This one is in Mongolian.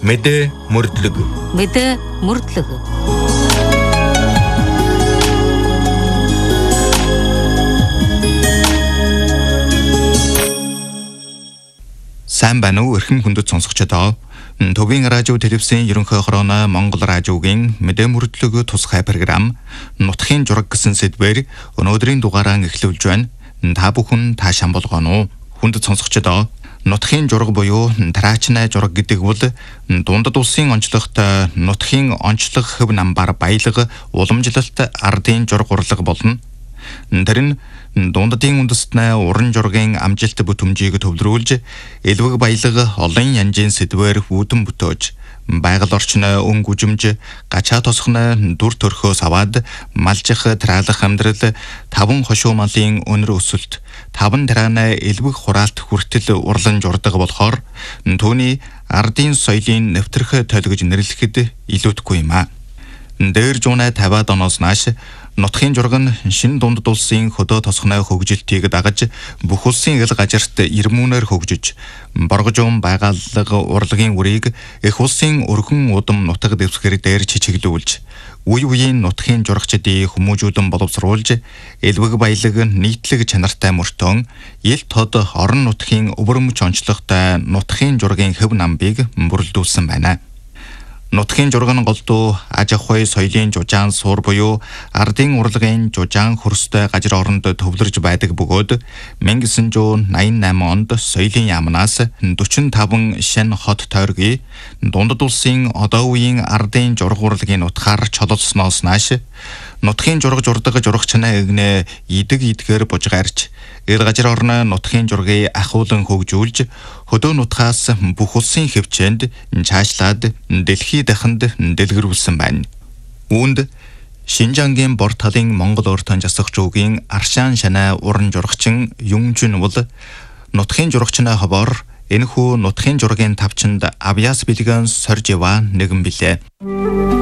Мэдээ мөрдлөг. Мэдээ мөрдлөг. Сайн байна уу эрхэм хүндэт сонсогчдоо. Төвийн радио телевизийн ерөнхий хорооно Монгол радиогийн мэдээ мөрдлөг тусгай програм Нутгийн жураг гэсэн сэдвээр өнөөдрийн дугаараа эхлүүлж байна. Та бүхэн таашаан болгоно уу? Хүндэт сонсогчдоо, нутгийн жураг буюу тараачнай жураг гэдэг бол дундад улсын онцлогт нутгийн онцлог хөв намбар баялаг уламжлалт ардын жураг урлаг болно. Тэр нь дундадын үндэстнээ уран жургийн амжилт бүтэмжийг төвлөрүүлж, элвэг баялаг олон янжийн сэдвээр үүдэн бүтөөж, байгаль орчны өн гүжимж, гачаа тосхны дүр төрхөөс аваад малжих тараалах амьдрал, таван хошуу малын өнөр өсөлт, таван тарааны элвэг хураалт хүртэл урлан журдаг болохоор түүний ардын соёлын нэвтрэх толгож нэрлэхэд илүүдэхгүй юм а. Дээр 150-аад оноос нааш нутгийн жураг нь шинэ дундад улсын хөдөө тосхны хөгжилтийг дагаж бүх улсын ил газарт ирмүүнээр хөгжиж, боргожуун байгалаг урлагийн үрийг их улсын өргөн удам нутаг дэвсгэр дээр чичиглүүлж, үе үеийн нутгийн журагчдын хүмүүжүүлэн боловсруулж, элвэг баялаг нийтлэг чанартай мөртөн, ил тод орон нутгийн өвөрмөч онцлогтой нутгийн жургийн хөв намбыг бүрэлдүүлсэн байна. Нутгийн жураг нь голдуу аж ахуй соёлын жужаан суур буюу ардын урлагийн жужаан хөрстэй газар оронд төвлөрж байдаг бөгөөд 1988 онд соёлын яамнаас 45 шин хот тойргийн дундад улсын одоо үеийн ардын жураг урлагийн утгаар чололсноос нааш нутгийн жураг журдаг журагчнаа игнэ идэг идгээр бужгаарч ил газар орны нутгийн жургийг ахуулан хөгжүүлж хөдөө нутгаас бүх улсын хөвчөнд цаашлаад дэлхий дахинд дэлгэрүүлсэн байна. Үүнд Шинжангийн бор талын Монгол өртөн засах жуугийн Аршаан шанаа уран журагчин Юнжин бол нутгийн журагчнаа ховоор энэхүү нутгийн жургийн тавчинд авьяас бэлгэн сорж яваа нэгэн билээ.